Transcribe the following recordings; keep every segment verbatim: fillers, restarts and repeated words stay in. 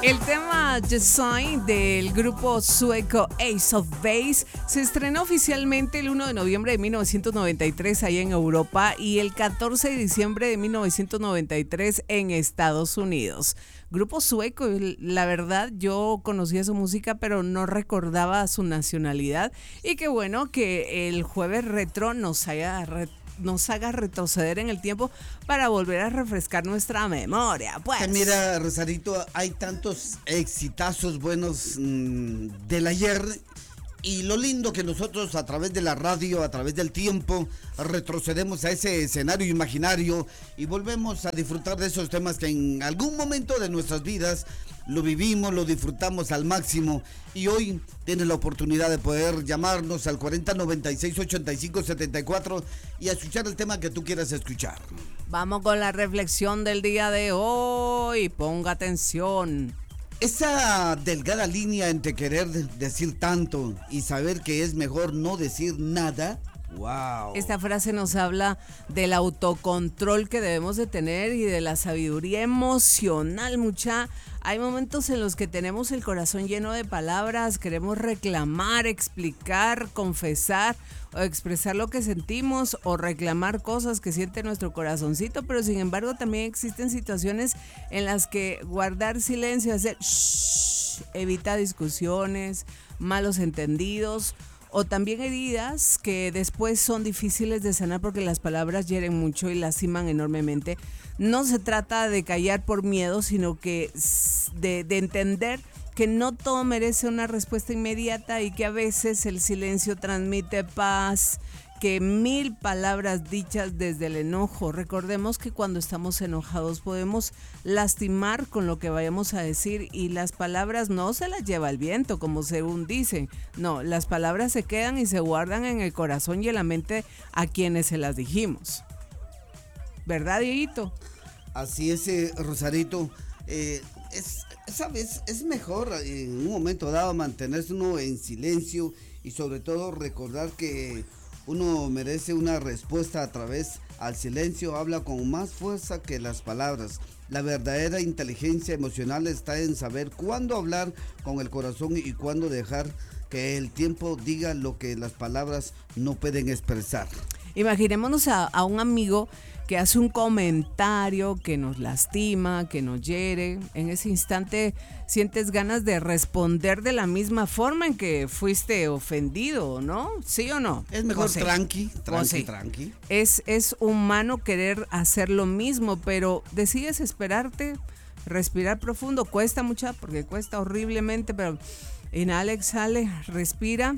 El tema Design del grupo sueco Ace of Base se estrenó oficialmente el primero de noviembre de mil novecientos noventa y tres allá en Europa y el catorce de diciembre de mil novecientos noventa y tres en Estados Unidos. Grupo sueco, la verdad yo conocía su música pero no recordaba su nacionalidad y qué bueno que el jueves retro nos haya retornado nos haga retroceder en el tiempo para volver a refrescar nuestra memoria, pues. Mira, Rosarito, hay tantos exitazos buenos mmm, del ayer y lo lindo que nosotros a través de la radio, a través del tiempo, retrocedemos a ese escenario imaginario y volvemos a disfrutar de esos temas que en algún momento de nuestras vidas lo vivimos, lo disfrutamos al máximo y hoy tienes la oportunidad de poder llamarnos al cuarenta noventa y seis ochenta y cinco setenta y cuatro y a escuchar el tema que tú quieras escuchar. Vamos con la reflexión del día de hoy, ponga atención. Esa delgada línea entre querer decir tanto y saber que es mejor no decir nada. Wow. Esta frase nos habla del autocontrol que debemos de tener y de la sabiduría emocional, mucha. Hay momentos en los que tenemos el corazón lleno de palabras, queremos reclamar, explicar, confesar o expresar lo que sentimos o reclamar cosas que siente nuestro corazoncito, pero sin embargo también existen situaciones en las que guardar silencio, hacer shh, evita discusiones, malos entendidos o también heridas que después son difíciles de sanar porque las palabras hieren mucho y lastiman enormemente. No se trata de callar por miedo, sino que de, de entender que no todo merece una respuesta inmediata y que a veces el silencio transmite paz, que mil palabras dichas desde el enojo. Recordemos que cuando estamos enojados podemos lastimar con lo que vayamos a decir y las palabras no se las lleva el viento, como según dicen. No, las palabras se quedan y se guardan en el corazón y en la mente a quienes se las dijimos. ¿Verdad, Dieguito? Así es, eh, Rosarito. Eh, es, ¿sabes? Es mejor en un momento dado mantenerse uno en silencio y sobre todo recordar que uno merece una respuesta a través al silencio, habla con más fuerza que las palabras. La verdadera inteligencia emocional está en saber cuándo hablar con el corazón y cuándo dejar que el tiempo diga lo que las palabras no pueden expresar. Imaginémonos a, a un amigo que hace un comentario que nos lastima, que nos hiere. En ese instante sientes ganas de responder de la misma forma en que fuiste ofendido, ¿no? ¿Sí o no? Es mejor José. tranqui, tranqui, José. tranqui. Es, es humano querer hacer lo mismo, pero decides esperarte, respirar profundo. Cuesta mucho, porque cuesta horriblemente, pero inhala, exhale, respira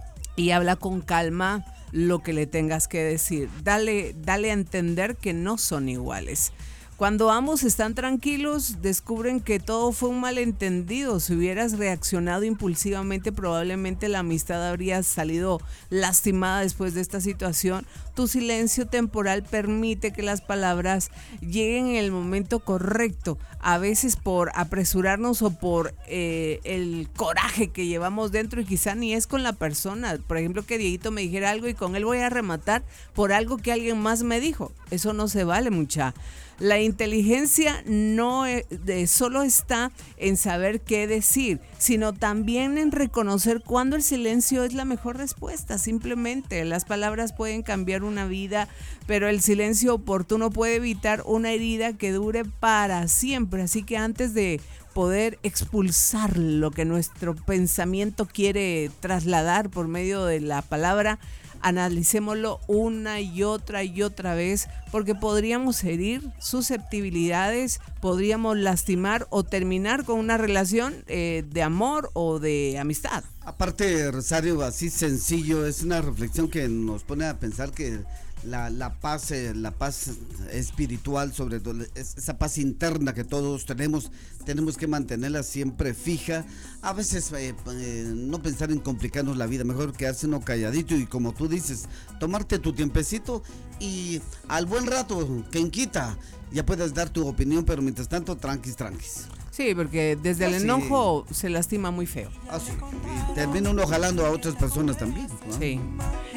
y habla con calma lo que le tengas que decir. Dale, dale a entender que no son iguales. Cuando ambos están tranquilos, descubren que todo fue un malentendido. Si hubieras reaccionado impulsivamente, probablemente la amistad habría salido lastimada después de esta situación. Tu silencio temporal permite que las palabras lleguen en el momento correcto. A veces por apresurarnos o por eh, el coraje que llevamos dentro y quizá ni es con la persona. Por ejemplo, que Dieguito me dijera algo y con él voy a rematar por algo que alguien más me dijo. Eso no se vale, mucha. La inteligencia no de, solo está en saber qué decir, sino también en reconocer cuándo el silencio es la mejor respuesta. Simplemente las palabras pueden cambiar una vida, pero el silencio oportuno puede evitar una herida que dure para siempre. Así que antes de poder expulsar lo que nuestro pensamiento quiere trasladar por medio de la palabra, analicémoslo una y otra y otra vez, porque podríamos herir susceptibilidades, podríamos lastimar o terminar con una relación eh, de amor o de amistad. Aparte, Rosario, así sencillo, es una reflexión que nos pone a pensar que la, la paz, eh, la paz espiritual, sobre todo esa paz interna que todos tenemos, tenemos que mantenerla siempre fija. A veces eh, eh, no pensar en complicarnos la vida, mejor quedarse uno calladito y, como tú dices, tomarte tu tiempecito y al buen rato, quien quita, ya puedes dar tu opinión, pero mientras tanto, tranquis, tranquis. Sí, porque desde el Así. enojo se lastima muy feo. Así. Y termina uno jalando a otras personas también, ¿no? Sí.